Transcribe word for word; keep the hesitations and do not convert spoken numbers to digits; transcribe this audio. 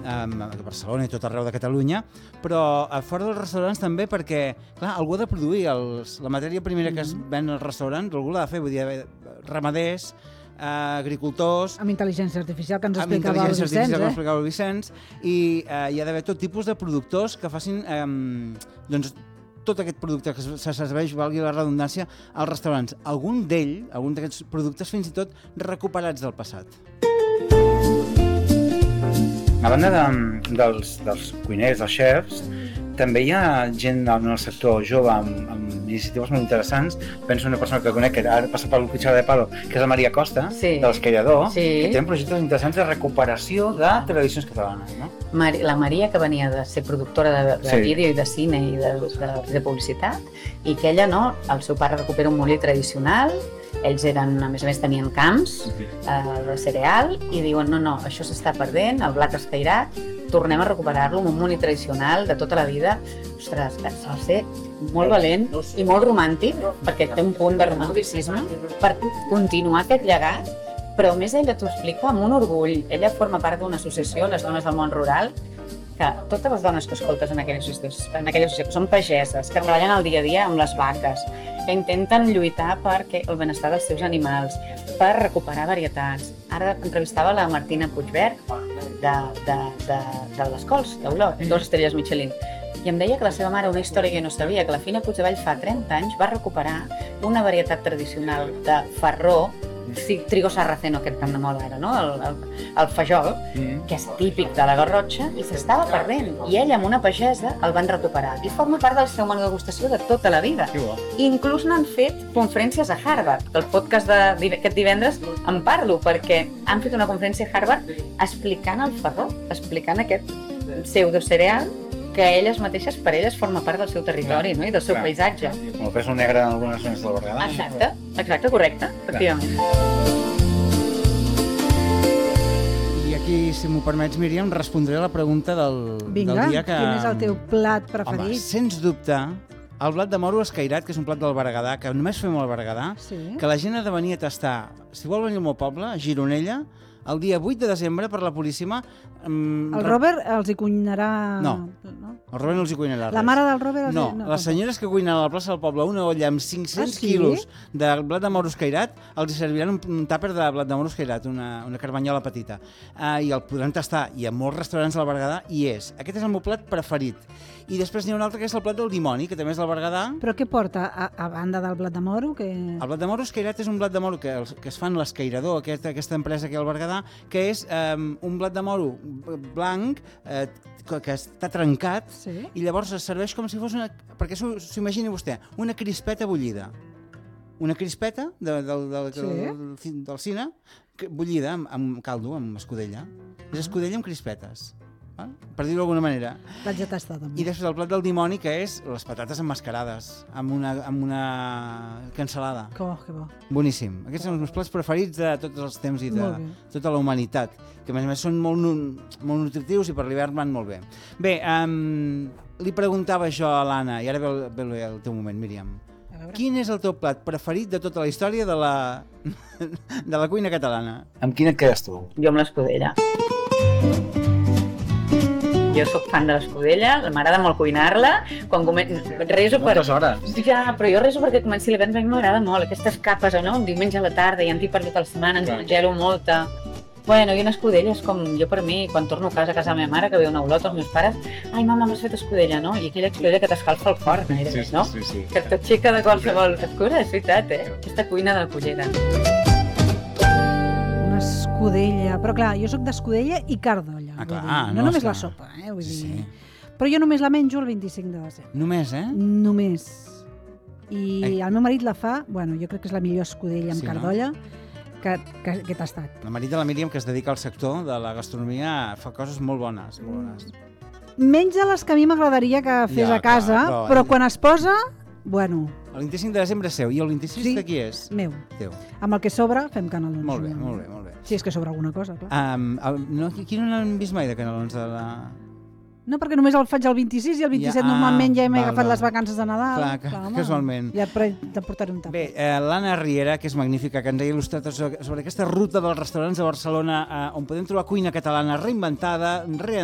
a Barcelona i tot arreu de Catalunya, però a fora dels restaurants també perquè, clar, algú ha de produir els, la matèria primera que es ven als restaurants, algú l'ha de fer, vull dir, ramaders, eh, agricultors... Amb intel·ligència artificial que ens amb explicava el Vicenç, que eh? explicava el Vicenç, i eh, hi ha d'haver tot tipus de productors que facin, eh, doncs, tot aquest producte que se serveix, valgui la redundància, als restaurants. Algun d'ell, algun d'aquests productes, fins i tot recuperats del passat. A banda de, dels, dels cuiners, dels xefs, també hi ha gent en el sector jove amb, amb iniciatives molt interessants. Penso en una persona que conec, que ara passa pel Cuchara de Palo, que és la Maria Costa, sí. de l'Escairador, sí. que tenen projectes interessants de recuperació de tradicions catalanes, no? La Maria, que venia de ser productora de, de sí. vídeo i de cine i de, de, de publicitat, i que ella, no, el seu pare recupera un molí tradicional, ells eren, a més a més tenien camps eh, de cereal, i diuen, no, no, això s'està perdent, el blat escairat, tornem a recuperar-lo amb un molí tradicional de tota la vida. Ostres, va ser molt valent i molt romàntic, perquè té un punt de romanticisme, per continuar aquest llegat, però a més ella t'ho explica amb un orgull. Ella forma part d'una associació, les dones del món rural, que totes les dones que escoltes en aquella associació, en aquella associació que són pageses, que treballen el dia a dia amb les vaques, que intenten lluitar per el benestar dels seus animals, per recuperar varietats. Ara entrevistava la Martina Puigverd, de, de, de, de les Cols, d'Olot, dos estrelles Michelin, i em deia que la seva mare, una història que jo no sabia, que la Fina Puigdevall fa trenta anys va recuperar una varietat tradicional de farró, trigo sarraceno, aquest tan de moda ara, no? el, el, el fajol, mm. que és típic de la Garrotxa, i s'estava perdent. I ella, amb una pagesa, el van recuperar. I forma part del seu menú de degustació de tota la vida. I inclús n'han fet conferències a Harvard. El podcast d'aquest divendres en parlo, perquè han fet una conferència a Harvard explicant el farró, explicant aquest pseudocereal que elles mateixes, per elles, forma part del seu territori, no? I del seu clar. Paisatge. Com el pèsol negre en algunes zones del Berguedà. Exacte, exacte, correcte, efectivament. I aquí, si m'ho permets, Míriam, respondré a la pregunta del, Vinga, del dia que... quin és el teu plat preferit? Home, sens dubte, el blat de moro escairat, que és un plat del Berguedà, que només fem al Berguedà, sí. que la gent ha de venir a tastar. Si vol venir al meu poble, a Gironella, el dia vuit de desembre, per la Puríssima... Um, el Robert els hi cuinarà... No, no, el Robert no els hi cuinarà res. La mare del Robert... Els no, hi... no, les senyores que cuinen a la plaça del poble una olla amb cinc-cents ah, sí? quilos de blat de moro escairat, els hi serviran un, un tàper de blat de moro escairat, una, una carmanyola petita. Uh, I el podran tastar, i a molts restaurants del Berguedà hi és. Aquest és el meu plat preferit. I després n'hi ha un altre que és el plat del dimoni, que també és del Berguedà. Però què porta, a, a banda del blat de moro? Que... El blat de moro escairat és un blat de moro que, que es fa en l'Escairador, aquest, aquesta empresa aquí al Berguedà, que és um, un blat de moro blanc, eh, que, que està trencat, sí. i llavors es serveix com si fos una... Perquè s'ho imagini vostè, una crispeta bullida. Una crispeta de, de, de, de, sí. del, del cine, bullida amb, amb caldo, amb escudella. És escudella amb crispetes. Eh? Per dir-ho d'alguna manera. Vaig a tastar, també. I després el plat del dimoni, que és les patates emmascarades, amb una, amb una cansalada. Que bo, que bo. Boníssim. Aquests són els meus plats preferits de tots els temps i de tota la humanitat, que a més a més són molt, molt nutritius i per l'hivern van molt bé. Bé, um, li preguntava això a l'Anna, i ara ve el, ve el teu moment, Míriam. Quin és el teu plat preferit de tota la història de la, de la cuina catalana? Amb quin et quedes tu? Jo amb l'escudella. Jo sóc fan de l'escudella, m'agrada molt cuinar-la, quan començo... Reso per... Moltes hores. Ja, però jo reso perquè comenci l'hivern, perquè m'agrada molt, aquestes capes, no? Un diumenge a la tarda, i en per tota la setmana, ens gelo molta. Bueno, i una escudella és com, jo per mi, quan torno a casa, a casa de la meva mare, que ve una olota, els meus pares, ai, mama, m'has fet escudella, no? I aquella escudella que t'escalfa el cor, gairebé, sí, no? Sí, sí, sí. Que t'aixeca de qualsevol escura, és veritat, eh? Aquesta cuina de la Cullera. Escudella, però clar, jo sóc d'escudella i carn d'olla. Ah, clar, no, no només clar. la sopa, eh? Vull dir... Sí. Però jo només la menjo el vint-i-cinc de desembre. Només, eh? Només. I Ai. el meu marit la fa, bueno, jo crec que és la millor escudella amb sí, carn no? d'olla que, que, que he tastat. El marit de la Míriam, que es dedica al sector de la gastronomia, fa coses molt bones, molt bones. Menys de les que a mi m'agradaria que fes Ja, a casa, clar, però... però quan es posa, bueno... El vint-i-cinc de desembre és seu, i el vint-i-sis sí, de qui és? Meu. Teu. Amb el que sobra, fem canelons. Molt bé, molt bé, molt bé. Si és que sobra alguna cosa, clar. Um, el, no, qui no n'han vist mai de canelons de la... No, perquè només el faig el vint-i-sis i el vint-i-set ja, ah, normalment ja m'he agafat les vacances de Nadal. Clar, clar, clar casualment. Ja te portaré un tap. Bé, eh, l'Anna Riera, que és magnífica, que ens ha il·lustrat sobre aquesta ruta dels restaurants de Barcelona, eh, on podem trobar cuina catalana reinventada, re